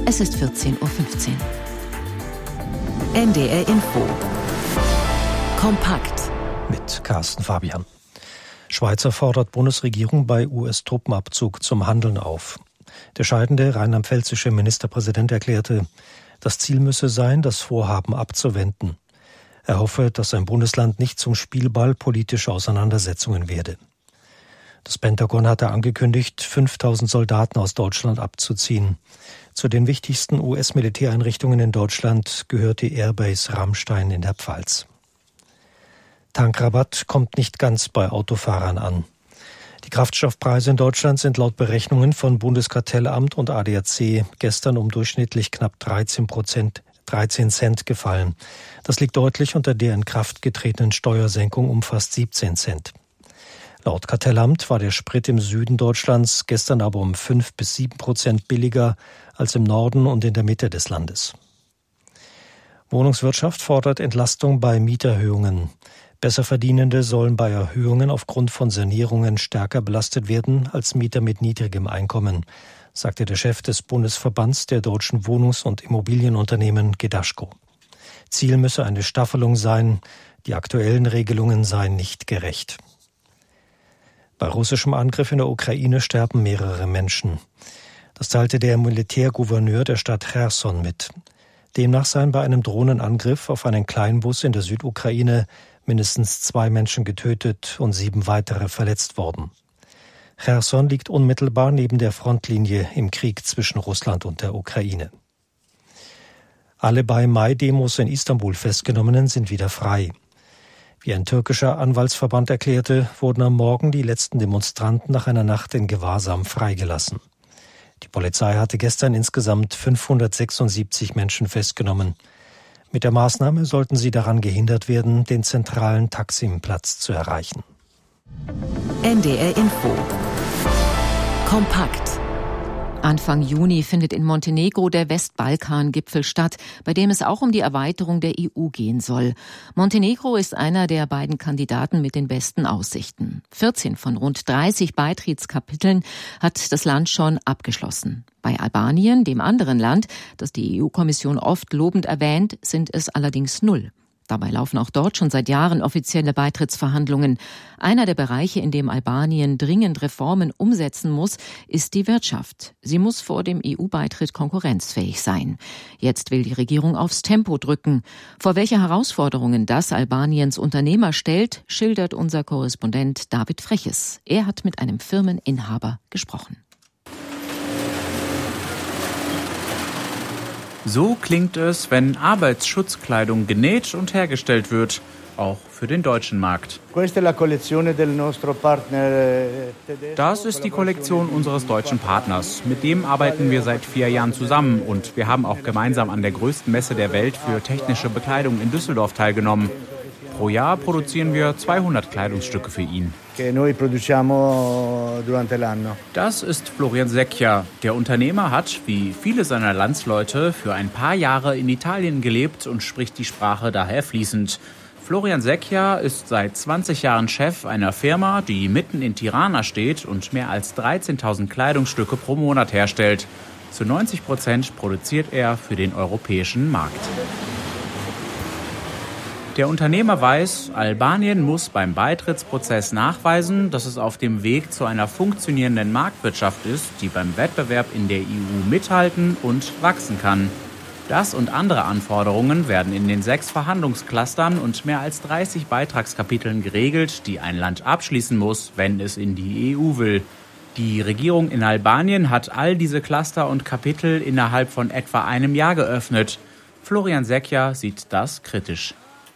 Es ist 14:15 Uhr. NDR Info. Kompakt. Mit Carsten Fabian. Schweizer fordert Bundesregierung bei US-Truppenabzug zum Handeln auf. Der scheidende rheinland-pfälzische Ministerpräsident erklärte, das Ziel müsse sein, das Vorhaben abzuwenden. Er hoffe, dass sein Bundesland nicht zum Spielball politischer Auseinandersetzungen werde. Das Pentagon hatte angekündigt, 5.000 Soldaten aus Deutschland abzuziehen. Zu den wichtigsten US-Militäreinrichtungen in Deutschland gehört die Airbase Ramstein in der Pfalz. Tankrabatt kommt nicht ganz bei Autofahrern an. Die Kraftstoffpreise in Deutschland sind laut Berechnungen von Bundeskartellamt und ADAC gestern um durchschnittlich knapp 13 Cent gefallen. Das liegt deutlich unter der in Kraft getretenen Steuersenkung um fast 17 Cent. Laut Kartellamt war der Sprit im Süden Deutschlands gestern aber um 5 bis 7% billiger als im Norden und in der Mitte des Landes. Wohnungswirtschaft fordert Entlastung bei Mieterhöhungen. Besserverdienende sollen bei Erhöhungen aufgrund von Sanierungen stärker belastet werden als Mieter mit niedrigem Einkommen, sagte der Chef des Bundesverbands der deutschen Wohnungs- und Immobilienunternehmen Gedaschko. Ziel müsse eine Staffelung sein, die aktuellen Regelungen seien nicht gerecht. Bei russischem Angriff in der Ukraine sterben mehrere Menschen. Das teilte der Militärgouverneur der Stadt Cherson mit. Demnach seien bei einem Drohnenangriff auf einen Kleinbus in der Südukraine mindestens 2 Menschen getötet und 7 weitere verletzt worden. Cherson liegt unmittelbar neben der Frontlinie im Krieg zwischen Russland und der Ukraine. Alle bei Mai-Demos in Istanbul Festgenommenen sind wieder frei. Wie ein türkischer Anwaltsverband erklärte, wurden am Morgen die letzten Demonstranten nach einer Nacht in Gewahrsam freigelassen. Die Polizei hatte gestern insgesamt 576 Menschen festgenommen. Mit der Maßnahme sollten sie daran gehindert werden, den zentralen Taksim-Platz zu erreichen. NDR Info. Kompakt. Anfang Juni findet in Montenegro der Westbalkan-Gipfel statt, bei dem es auch um die Erweiterung der EU gehen soll. Montenegro ist einer der beiden Kandidaten mit den besten Aussichten. 14 von rund 30 Beitrittskapiteln hat das Land schon abgeschlossen. Bei Albanien, dem anderen Land, das die EU-Kommission oft lobend erwähnt, sind es allerdings 0. Dabei laufen auch dort schon seit Jahren offizielle Beitrittsverhandlungen. Einer der Bereiche, in dem Albanien dringend Reformen umsetzen muss, ist die Wirtschaft. Sie muss vor dem EU-Beitritt konkurrenzfähig sein. Jetzt will die Regierung aufs Tempo drücken. Vor welche Herausforderungen das Albaniens Unternehmer stellt, schildert unser Korrespondent David Freches. Er hat mit einem Firmeninhaber gesprochen. So klingt es, wenn Arbeitsschutzkleidung genäht und hergestellt wird, auch für den deutschen Markt. Das ist die Kollektion unseres deutschen Partners. Mit dem arbeiten wir seit 4 Jahren zusammen und wir haben auch gemeinsam an der größten Messe der Welt für technische Bekleidung in Düsseldorf teilgenommen. Pro Jahr produzieren wir 200 Kleidungsstücke für ihn. Das ist Florian Secchia. Der Unternehmer hat, wie viele seiner Landsleute, für ein paar Jahre in Italien gelebt und spricht die Sprache daher fließend. Florian Secchia ist seit 20 Jahren Chef einer Firma, die mitten in Tirana steht und mehr als 13.000 Kleidungsstücke pro Monat herstellt. Zu 90% produziert er für den europäischen Markt. Der Unternehmer weiß, Albanien muss beim Beitrittsprozess nachweisen, dass es auf dem Weg zu einer funktionierenden Marktwirtschaft ist, die beim Wettbewerb in der EU mithalten und wachsen kann. Das und andere Anforderungen werden in den 6 Verhandlungsclustern und mehr als 30 Beitragskapiteln geregelt, die ein Land abschließen muss, wenn es in die EU will. Die Regierung in Albanien hat all diese Cluster und Kapitel innerhalb von etwa einem Jahr geöffnet. Florian Secchia sieht das kritisch.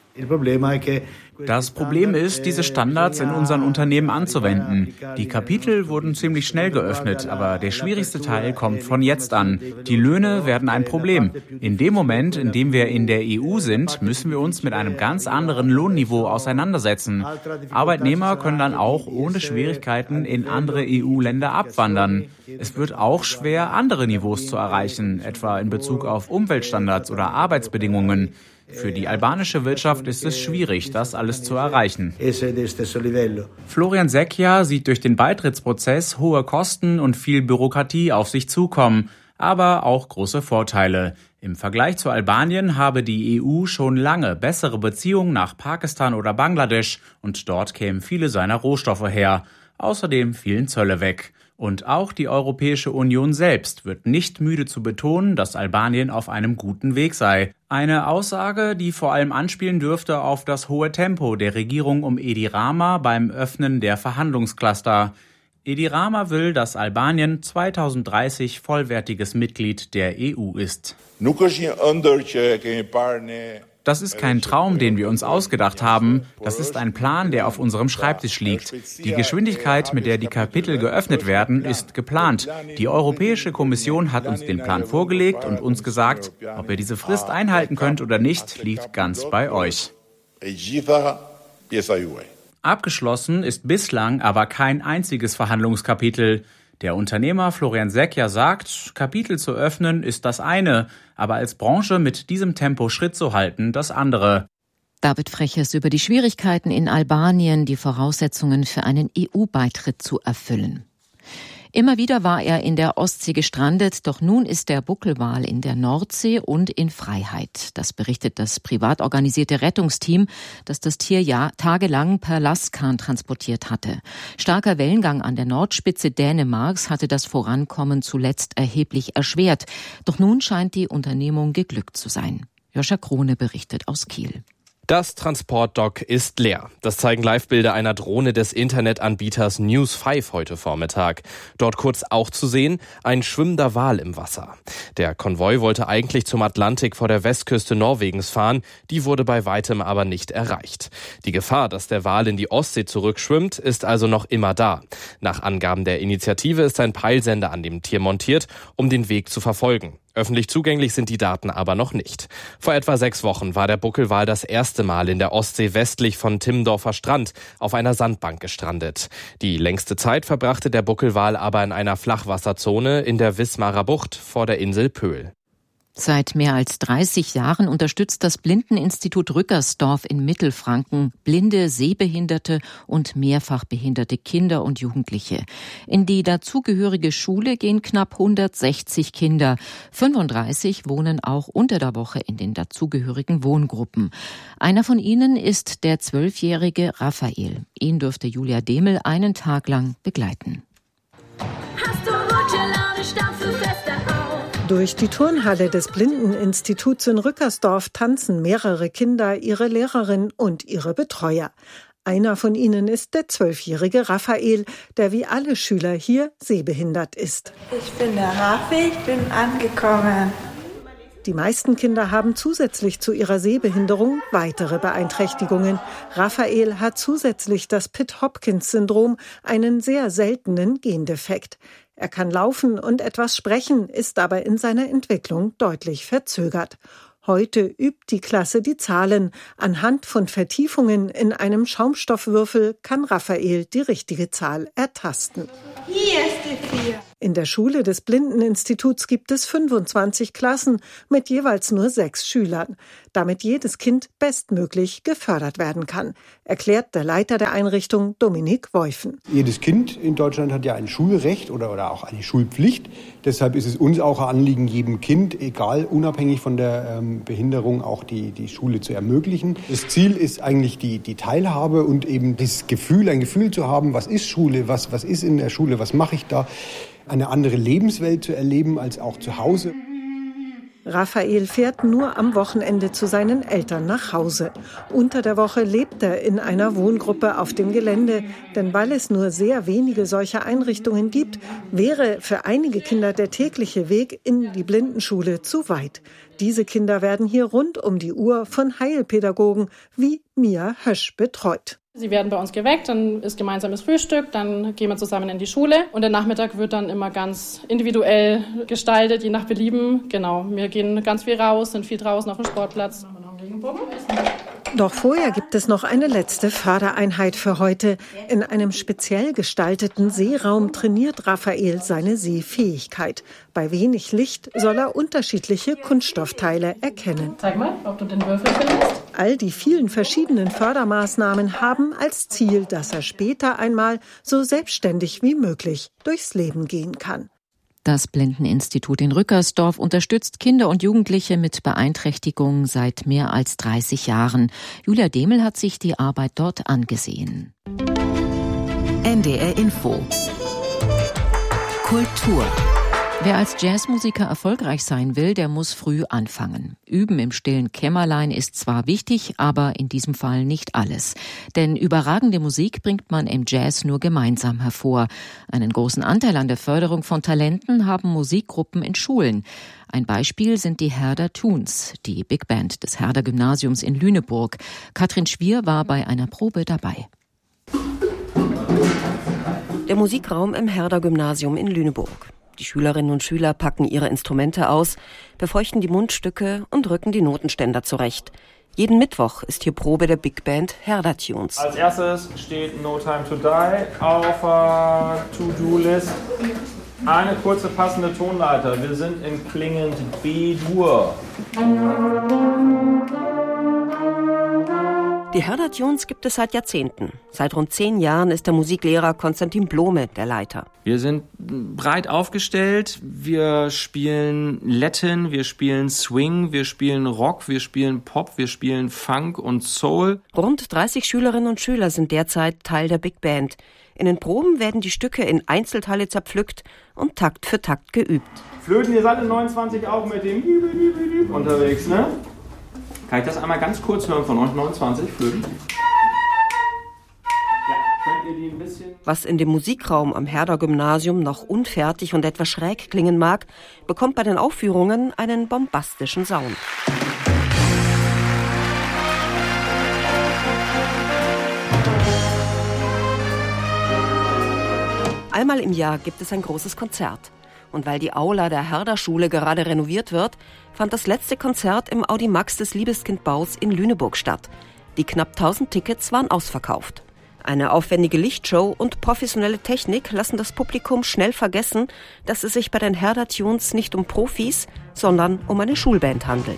Das Problem ist, diese Standards in unseren Unternehmen anzuwenden. Die Kapitel wurden ziemlich schnell geöffnet, aber der schwierigste Teil kommt von jetzt an. Die Löhne werden ein Problem. In dem Moment, in dem wir in der EU sind, müssen wir uns mit einem ganz anderen Lohnniveau auseinandersetzen. Arbeitnehmer können dann auch ohne Schwierigkeiten in andere EU-Länder abwandern. Es wird auch schwer, andere Niveaus zu erreichen, etwa in Bezug auf Umweltstandards oder Arbeitsbedingungen. Für die albanische Wirtschaft ist es schwierig, das alles zu erreichen. Florian Secchia sieht durch den Beitrittsprozess hohe Kosten und viel Bürokratie auf sich zukommen. aber auch große Vorteile. Im Vergleich zu Albanien habe die EU schon lange bessere Beziehungen nach Pakistan oder Bangladesch und dort kämen viele seiner Rohstoffe her. Außerdem fielen Zölle weg. Und auch die Europäische Union selbst wird nicht müde zu betonen, dass Albanien auf einem guten Weg sei. Eine Aussage, die vor allem anspielen dürfte auf das hohe Tempo der Regierung um Edi Rama beim Öffnen der Verhandlungscluster. Edi Rama will, dass Albanien 2030 vollwertiges Mitglied der EU ist. Das ist kein Traum, den wir uns ausgedacht haben. Das ist ein Plan, der auf unserem Schreibtisch liegt. Die Geschwindigkeit, mit der die Kapitel geöffnet werden, ist geplant. Die Europäische Kommission hat uns den Plan vorgelegt und uns gesagt, ob ihr diese Frist einhalten könnt oder nicht, liegt ganz bei euch. Abgeschlossen ist bislang aber kein einziges Verhandlungskapitel. Der Unternehmer Florian Sekia sagt, Kapitel zu öffnen ist das eine, aber als Branche mit diesem Tempo Schritt zu halten, das andere. David Freches über die Schwierigkeiten in Albanien, die Voraussetzungen für einen EU-Beitritt zu erfüllen. Immer wieder war er in der Ostsee gestrandet, doch nun ist der Buckelwal in der Nordsee und in Freiheit. Das berichtet das privat organisierte Rettungsteam, das Tier tagelang per Lastkahn transportiert hatte. Starker Wellengang an der Nordspitze Dänemarks hatte das Vorankommen zuletzt erheblich erschwert. Doch nun scheint die Unternehmung geglückt zu sein. Joscha Krone berichtet aus Kiel. Das Transportdock ist leer. Das zeigen Livebilder einer Drohne des Internetanbieters News5 heute Vormittag. Dort kurz auch zu sehen, ein schwimmender Wal im Wasser. Der Konvoi wollte eigentlich zum Atlantik vor der Westküste Norwegens fahren. Die wurde bei weitem aber nicht erreicht. Die Gefahr, dass der Wal in die Ostsee zurückschwimmt, ist also noch immer da. Nach Angaben der Initiative ist ein Peilsender an dem Tier montiert, um den Weg zu verfolgen. Öffentlich zugänglich sind die Daten aber noch nicht. Vor etwa 6 Wochen war der Buckelwal das erste Mal in der Ostsee westlich von Timmendorfer Strand auf einer Sandbank gestrandet. Die längste Zeit verbrachte der Buckelwal aber in einer Flachwasserzone in der Wismarer Bucht vor der Insel Pöhl. Seit mehr als 30 Jahren unterstützt das Blindeninstitut Rückersdorf in Mittelfranken blinde, sehbehinderte und mehrfach behinderte Kinder und Jugendliche. In die dazugehörige Schule gehen knapp 160 Kinder. 35 wohnen auch unter der Woche in den dazugehörigen Wohngruppen. Einer von ihnen ist der 12-jährige Raphael. Ihn dürfte Julia Demel einen Tag lang begleiten. Hast du gute Laune, stampfe fester auf. Durch die Turnhalle des Blindeninstituts in Rückersdorf tanzen mehrere Kinder, ihre Lehrerin und ihre Betreuer. Einer von ihnen ist der 12-jährige Raphael, der wie alle Schüler hier sehbehindert ist. Ich bin der Rafi, ich bin angekommen. Die meisten Kinder haben zusätzlich zu ihrer Sehbehinderung weitere Beeinträchtigungen. Raphael hat zusätzlich das Pitt-Hopkins-Syndrom, einen sehr seltenen Gendefekt. Er kann laufen und etwas sprechen, ist aber in seiner Entwicklung deutlich verzögert. Heute übt die Klasse die Zahlen. Anhand von Vertiefungen in einem Schaumstoffwürfel kann Raphael die richtige Zahl ertasten. Hier ist die 4. In der Schule des Blindeninstituts gibt es 25 Klassen mit jeweils nur 6 Schülern, damit jedes Kind bestmöglich gefördert werden kann, erklärt der Leiter der Einrichtung Dominik Weufen. Jedes Kind in Deutschland hat ja ein Schulrecht oder auch eine Schulpflicht. Deshalb ist es uns auch ein Anliegen, jedem Kind, egal, unabhängig von der Behinderung, auch die Schule zu ermöglichen. Das Ziel ist eigentlich die Teilhabe und eben das Gefühl, ein Gefühl zu haben, was ist Schule, was ist in der Schule, was mache ich da. Eine andere Lebenswelt zu erleben als auch zu Hause. Raphael fährt nur am Wochenende zu seinen Eltern nach Hause. Unter der Woche lebt er in einer Wohngruppe auf dem Gelände. Denn weil es nur sehr wenige solcher Einrichtungen gibt, wäre für einige Kinder der tägliche Weg in die Blindenschule zu weit. Diese Kinder werden hier rund um die Uhr von Heilpädagogen wie Mia Hösch betreut. Sie werden bei uns geweckt, dann ist gemeinsames Frühstück, dann gehen wir zusammen in die Schule und der Nachmittag wird dann immer ganz individuell gestaltet, je nach Belieben. Genau, wir gehen ganz viel raus, sind viel draußen auf dem Sportplatz. Doch vorher gibt es noch eine letzte Fördereinheit für heute. In einem speziell gestalteten Sehraum trainiert Raphael seine Sehfähigkeit. Bei wenig Licht soll er unterschiedliche Kunststoffteile erkennen. Zeig mal, ob du den Würfel findest. All die vielen verschiedenen Fördermaßnahmen haben als Ziel, dass er später einmal so selbstständig wie möglich durchs Leben gehen kann. Das Blindeninstitut in Rückersdorf unterstützt Kinder und Jugendliche mit Beeinträchtigungen seit mehr als 30 Jahren. Julia Demel hat sich die Arbeit dort angesehen. NDR Info Kultur. Wer als Jazzmusiker erfolgreich sein will, der muss früh anfangen. Üben im stillen Kämmerlein ist zwar wichtig, aber in diesem Fall nicht alles. Denn überragende Musik bringt man im Jazz nur gemeinsam hervor. Einen großen Anteil an der Förderung von Talenten haben Musikgruppen in Schulen. Ein Beispiel sind die Herder Tunes, die Big Band des Herder Gymnasiums in Lüneburg. Katrin Schwier war bei einer Probe dabei. Der Musikraum im Herder Gymnasium in Lüneburg. Die Schülerinnen und Schüler packen ihre Instrumente aus, befeuchten die Mundstücke und rücken die Notenständer zurecht. Jeden Mittwoch ist hier Probe der Big Band Herder Tunes. Als erstes steht No Time to Die auf der To-Do-List. Eine kurze passende Tonleiter. Wir sind in klingend B-Dur. Die Herder Tunes gibt es seit Jahrzehnten. Seit rund 10 Jahren ist der Musiklehrer Konstantin Blome der Leiter. Wir sind breit aufgestellt. Wir spielen Latin, wir spielen Swing, wir spielen Rock, wir spielen Pop, wir spielen Funk und Soul. Rund 30 Schülerinnen und Schüler sind derzeit Teil der Big Band. In den Proben werden die Stücke in Einzelteile zerpflückt und Takt für Takt geübt. Flöten, ihr seid in 29 auch mit dem unterwegs, ne? Kann ich das einmal ganz kurz hören von euch, 29 Flöten? Ja, könnt ihr die ein bisschen... Was in dem Musikraum am Herder Gymnasium noch unfertig und etwas schräg klingen mag, bekommt bei den Aufführungen einen bombastischen Sound. Einmal im Jahr gibt es ein großes Konzert. Und weil die Aula der Herder-Schule gerade renoviert wird, fand das letzte Konzert im Audimax des Liebeskindbaus in Lüneburg statt. Die knapp 1000 Tickets waren ausverkauft. Eine aufwendige Lichtshow und professionelle Technik lassen das Publikum schnell vergessen, dass es sich bei den Herder Tunes nicht um Profis, sondern um eine Schulband handelt.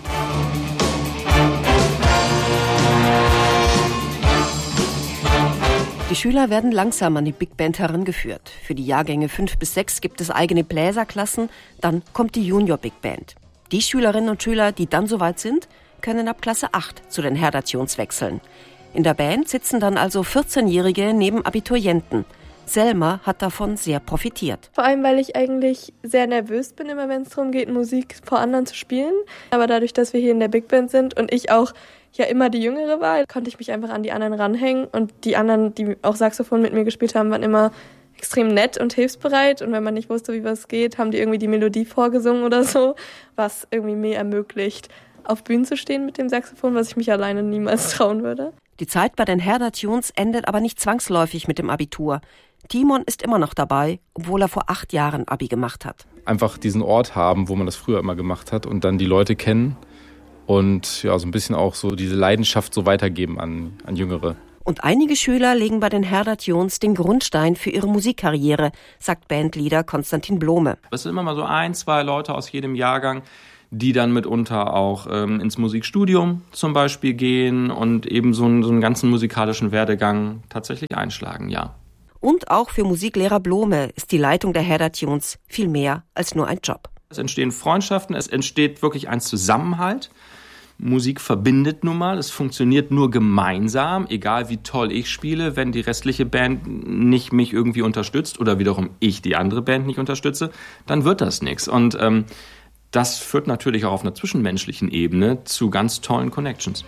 Die Schüler werden langsam an die Big Band herangeführt. Für die Jahrgänge 5 bis 6 gibt es eigene Bläserklassen, dann kommt die Junior Big Band. Die Schülerinnen und Schüler, die dann soweit sind, können ab Klasse 8 zu den Herder Tunes wechseln. In der Band sitzen dann also 14-Jährige neben Abiturienten. Selma hat davon sehr profitiert. Vor allem, weil ich eigentlich sehr nervös bin, immer wenn es darum geht, Musik vor anderen zu spielen. Aber dadurch, dass wir hier in der Big Band sind und ich auch ja immer die Jüngere war, konnte ich mich einfach an die anderen ranhängen. Und die anderen, die auch Saxophon mit mir gespielt haben, waren immer extrem nett und hilfsbereit. Und wenn man nicht wusste, wie was geht, haben die irgendwie die Melodie vorgesungen oder so, was irgendwie mir ermöglicht, auf Bühnen zu stehen mit dem Saxophon, was ich mich alleine niemals trauen würde. Die Zeit bei den Herder Tunes endet aber nicht zwangsläufig mit dem Abitur. Timon ist immer noch dabei, obwohl er vor 8 Jahren Abi gemacht hat. Einfach diesen Ort haben, wo man das früher immer gemacht hat und dann die Leute kennen und ja, so ein bisschen auch so diese Leidenschaft so weitergeben an Jüngere. Und einige Schüler legen bei den Herder Tunes den Grundstein für ihre Musikkarriere, sagt Bandleader Konstantin Blome. Es sind immer mal so 1, 2 Leute aus jedem Jahrgang, die dann mitunter auch ins Musikstudium zum Beispiel gehen und eben so einen ganzen musikalischen Werdegang tatsächlich einschlagen, ja. Und auch für Musiklehrer Blome ist die Leitung der Herder Tunes viel mehr als nur ein Job. Es entstehen Freundschaften, es entsteht wirklich ein Zusammenhalt. Musik verbindet nun mal, es funktioniert nur gemeinsam, egal wie toll ich spiele, wenn die restliche Band nicht mich irgendwie unterstützt oder wiederum ich die andere Band nicht unterstütze, dann wird das nichts. Und das führt natürlich auch auf einer zwischenmenschlichen Ebene zu ganz tollen Connections.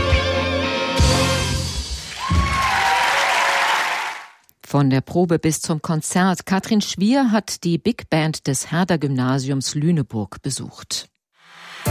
Von der Probe bis zum Konzert. Katrin Schwier hat die Big Band des Herder Gymnasiums Lüneburg besucht.